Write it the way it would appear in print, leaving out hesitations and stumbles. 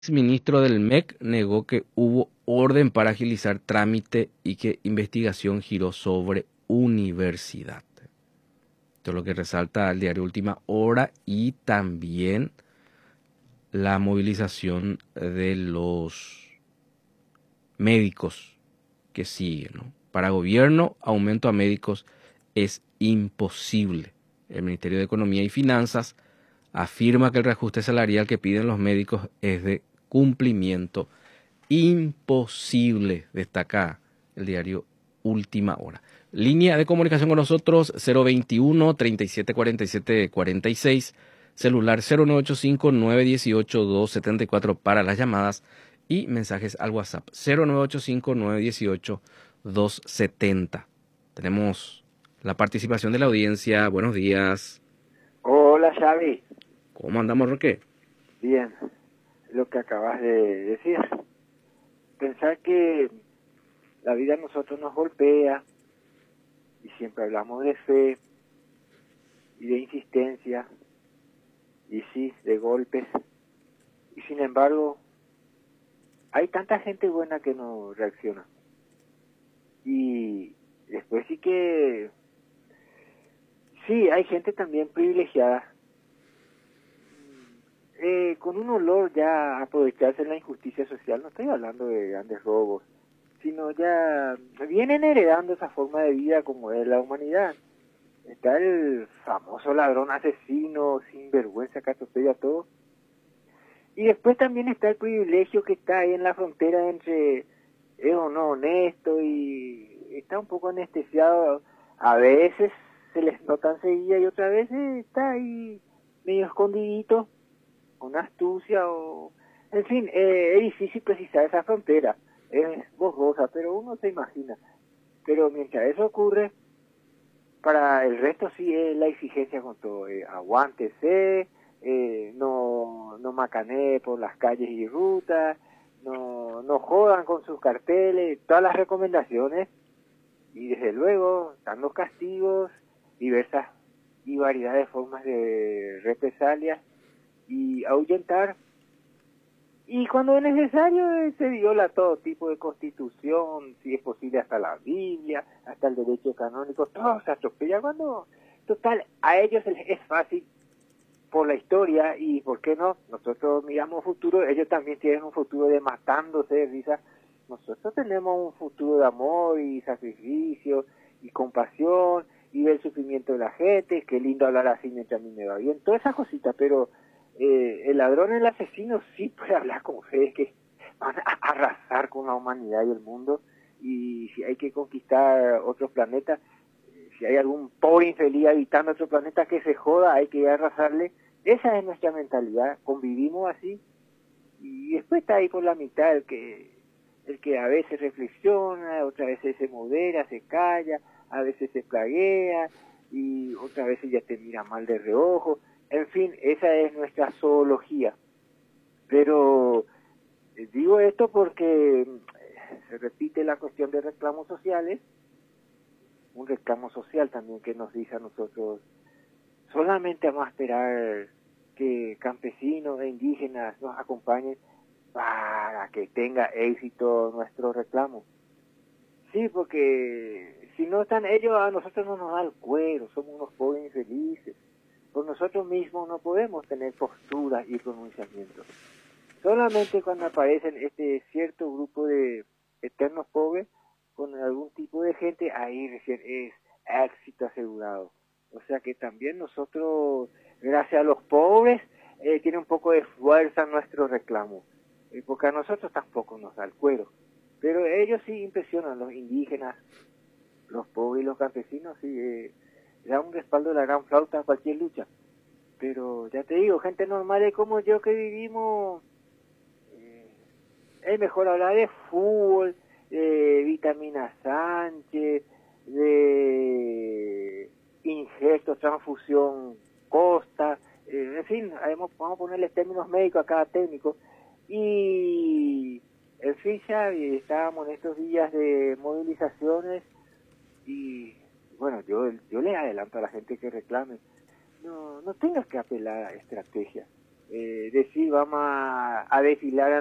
Ministro del MEC negó que hubo orden para agilizar trámite y que investigación giró sobre universidad. Esto es lo que resalta el diario Última Hora y también la movilización de los médicos que sigue, ¿no? Para gobierno, aumento a médicos es imposible. El Ministerio de Economía y Finanzas afirma que el reajuste salarial que piden los médicos es de cumplimiento imposible, destaca el diario Última Hora. Línea de comunicación con nosotros 021 37 47 46, celular 0985 918 274 para las llamadas y mensajes al WhatsApp 0985 918 270. Tenemos la participación de la audiencia. Buenos días. Hola Xavi, ¿Cómo andamos, Roque? bien, lo que acabas de decir. Pensar que la vida a nosotros nos golpea y siempre hablamos de fe y de insistencia y sí, de golpes. Y sin embargo, hay tanta gente buena que no reacciona. Y después sí, hay gente también privilegiada. Con un olor ya a aprovecharse de la injusticia social, no estoy hablando de grandes robos, sino ya vienen heredando esa forma de vida como es la humanidad. Está el famoso ladrón asesino, sinvergüenza que atropella todo. Y después también está el privilegio que está ahí en la frontera entre es o no honesto y está un poco anestesiado. A veces se les nota enseguida y otras veces está ahí medio escondidito, con astucia o... En fin, es difícil precisar esa frontera. Es borrosa, pero uno se imagina. Pero mientras eso ocurre, para el resto sí es la exigencia con todo. Aguántese, no macanee por las calles y rutas, no jodan con sus carteles, todas las recomendaciones. Y desde luego, están los castigos, diversas y variedad de formas de represalias y ahuyentar. Y cuando es necesario se viola todo tipo de constitución, si es posible hasta la Biblia, hasta el derecho canónico, todo se atropella cuando, total, a ellos les es fácil por la historia y por qué no, nosotros miramos futuro, ellos también tienen un futuro de matándose de risa, nosotros tenemos un futuro de amor y sacrificio y compasión y ver el sufrimiento de la gente, qué lindo hablar así mientras a mí me va bien, todas esas cositas, pero el ladrón, el asesino sí puede hablar con fe, que van a arrasar con la humanidad y el mundo, y si hay que conquistar otros planetas, si hay algún pobre infeliz habitando otro planeta que se joda, hay que arrasarle. Esa es nuestra mentalidad, convivimos así, y después está ahí por la mitad el que a veces reflexiona, otras veces se modera, se calla, a veces se plaguea, y otras veces ya te mira mal de reojo. En fin, esa es nuestra zoología. Pero digo esto porque se repite la cuestión de reclamos sociales, un reclamo social también que nos dice a nosotros, solamente vamos a esperar que campesinos e indígenas nos acompañen para que tenga éxito nuestro reclamo. Sí, porque si no están ellos, a nosotros no nos da el cuero, somos unos pobres infelices. Por nosotros mismos no podemos tener posturas y pronunciamientos. Solamente cuando aparecen este cierto grupo de eternos pobres, con algún tipo de gente, ahí recién es éxito asegurado. O sea que también nosotros, gracias a los pobres, tiene un poco de fuerza nuestro reclamo. Porque a nosotros tampoco nos da el cuero. Pero ellos sí impresionan, los indígenas, los pobres y los campesinos, sí, da un respaldo de la gran flauta a cualquier lucha. Pero ya te digo, gente normal como yo que vivimos, es mejor hablar de fútbol, de vitamina Sánchez, de ingestos, transfusión Costa, en fin, vamos a ponerle términos médicos a cada técnico. Y en fin, ya estábamos en estos días de movilizaciones y bueno, yo le adelanto a la gente que reclame, no tengas que apelar a estrategias. decir vamos a desfilar